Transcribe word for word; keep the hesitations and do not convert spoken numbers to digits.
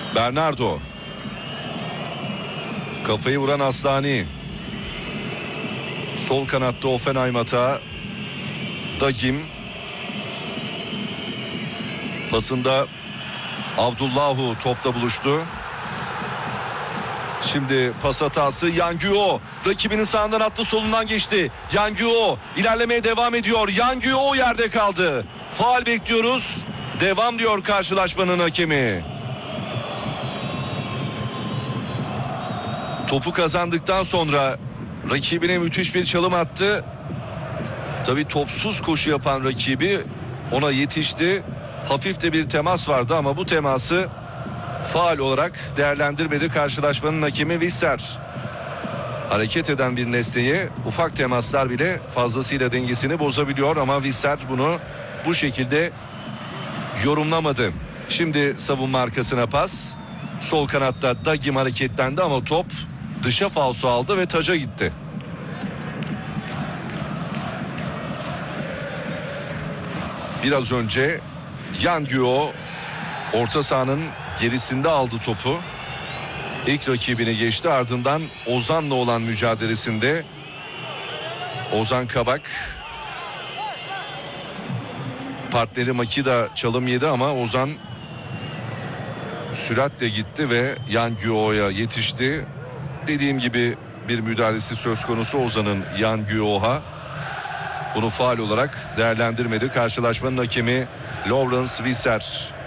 Bernardo. Kafayı vuran Aslani. Sol kanatta Offenheim hata. Dagim. Pasında Abdullahu topla buluştu. Şimdi pas hatası. Yangüo rakibinin sağından attı, solundan geçti. Yangüo ilerlemeye devam ediyor. Yangüo yerde kaldı. Faul bekliyoruz. Devam diyor karşılaşmanın hakemi. Topu kazandıktan sonra rakibine müthiş bir çalım attı. Tabii topsuz koşu yapan rakibi ona yetişti. Hafif de bir temas vardı ama bu teması faul olarak değerlendirmedi karşılaşmanın hakemi Visser. Hareket eden bir nesneyi ufak temaslar bile fazlasıyla dengesini bozabiliyor ama Visser bunu bu şekilde yorumlamadı. Şimdi savunma arkasına pas. Sol kanatta Dagim hareketlendi ama top dışa falso aldı ve taca gitti. Biraz önce Yangüo orta sahanın gerisinde aldı topu. İlk rakibini geçti, ardından Ozan'la olan mücadelesinde Ozan Kabak partneri Makida çalım yedi ama Ozan süratle gitti ve Yangüo'ya yetişti. Dediğim gibi bir müdahalesi söz konusu Ozan'ın Yangüo'ya. Bunu faul olarak değerlendirmedi karşılaşmanın hakemi Lawrence Visser.